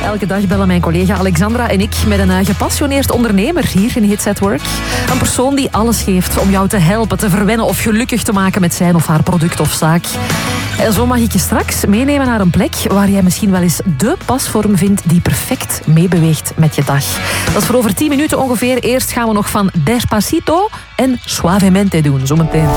Elke dag bellen mijn collega Alexandra en ik met een gepassioneerd ondernemer hier in Hits at Work. Een persoon die alles geeft om jou te helpen, te verwennen of gelukkig te maken met zijn of haar product of zaak. En zo mag ik je straks meenemen naar een plek waar jij misschien wel eens de pasvorm vindt die perfect meebeweegt met je dag. Dat is voor over 10 minuten ongeveer. Eerst gaan we nog van Despacito en Suavemente doen, zometeen.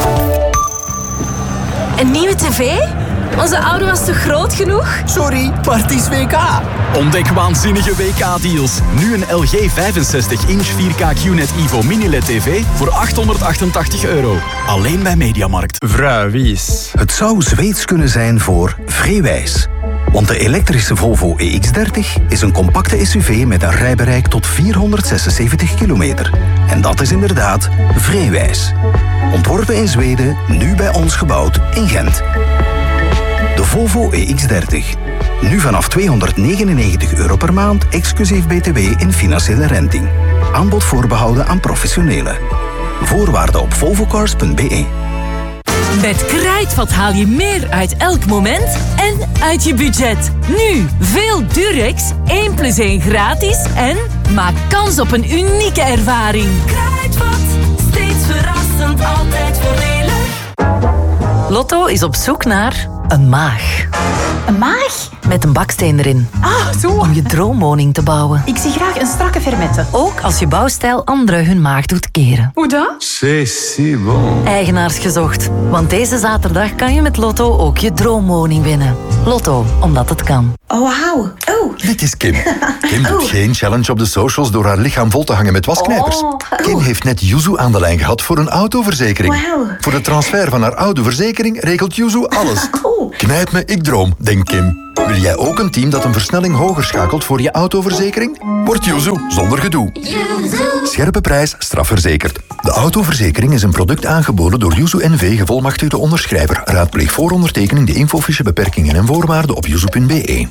Een nieuwe tv? Onze oude was te groot genoeg? Sorry, maar het is WK. Ontdek waanzinnige WK-deals. Nu een LG 65-inch 4K QNED Evo Mini-LED TV voor €888. Alleen bij Mediamarkt. Vrouwies. Het zou Zweeds kunnen zijn voor Vreewijs. Want de elektrische Volvo EX30 is een compacte SUV met een rijbereik tot 476 kilometer. En dat is inderdaad Vreewijs. Ontworpen in Zweden, nu bij ons gebouwd in Gent. De Volvo EX30. Nu vanaf €299 per maand, exclusief BTW in financiële renting. Aanbod voorbehouden aan professionelen. Voorwaarden op volvocars.be. Met Kruidvat haal je meer uit elk moment en uit je budget. Nu, veel Durex, 1 + 1 gratis en maak kans op een unieke ervaring. Kruidvat, steeds verrassend, altijd voordelig. Lotto is op zoek naar een maag. Een maag? Met een baksteen erin. Ah, zo. Om je droomwoning te bouwen. Ik zie graag een strakke fermette. Ook als je bouwstijl anderen hun maag doet keren. Hoe dan? C'est si bon. Eigenaars gezocht. Want deze zaterdag kan je met Lotto ook je droomwoning winnen. Lotto, omdat het kan. Oh, wauw. Oh. Dit is Kim. Kim doet geen challenge op de socials door haar lichaam vol te hangen met wasknijpers. Kim heeft net Yuzu aan de lijn gehad voor een autoverzekering. Wauw. Voor de transfer van haar oude verzekering regelt Yuzu alles. Knijp me, ik droom, denkt Kim. Wil jij ook een team dat een versnelling hoger schakelt voor je autoverzekering? Word Yuzu zonder gedoe. Scherpe prijs, strafverzekerd. De autoverzekering is een product aangeboden door Yuzu NV, gevolmachtigde onderschrijver. Raadpleeg voor ondertekening de infofiche beperkingen en voorwaarden op yuzu.be.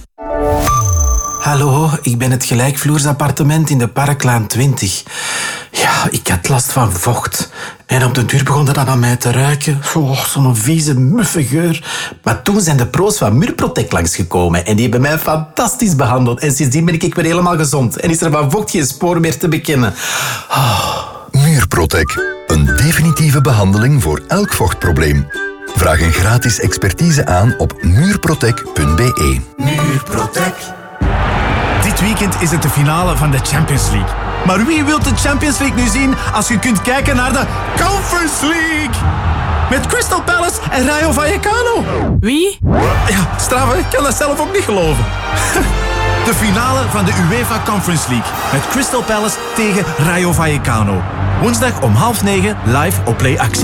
Hallo, ik ben het gelijkvloersappartement in de Parklaan 20. Ja, ik had last van vocht. En op de duur begon dat aan mij te ruiken. Oh, zo'n vieze, muffe geur. Maar toen zijn de pro's van Muurprotect langsgekomen. En die hebben mij fantastisch behandeld. En sindsdien ben ik weer helemaal gezond. En is er van vocht geen spoor meer te bekennen. Oh. Muurprotect. Een definitieve behandeling voor elk vochtprobleem. Vraag een gratis expertise aan op muurprotect.be. Muurprotect. Dit weekend is het de finale van de Champions League. Maar wie wil de Champions League nu zien als je kunt kijken naar de Conference League? Met Crystal Palace en Rayo Vallecano. Wie? Ja, straf, ik kan dat zelf ook niet geloven. De finale van de UEFA Conference League. Met Crystal Palace tegen Rayo Vallecano. Woensdag om 8:30 live op Play Actie.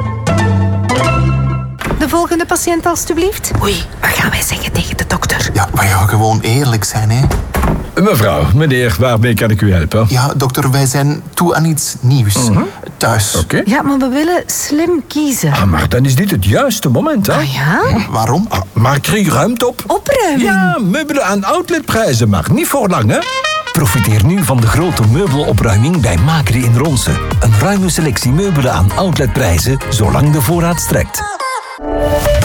De volgende patiënt, alstublieft. Oei, wat gaan wij zeggen tegen de dokter? Ja, wij gaan gewoon eerlijk zijn, hè. Mevrouw, meneer, waarmee kan ik u helpen? Ja, dokter, wij zijn toe aan iets nieuws. Thuis. Oké. Ja, maar we willen slim kiezen. Ah, maar dan is dit het juiste moment, hè? Ah ja? Waarom? Ah, maak er ruimte op. Opruiming. Ja, meubelen aan outletprijzen, maar niet voor lang, hè? Profiteer nu van de grote meubelopruiming bij Macri in Ronse. Een ruime selectie meubelen aan outletprijzen, zolang de voorraad strekt.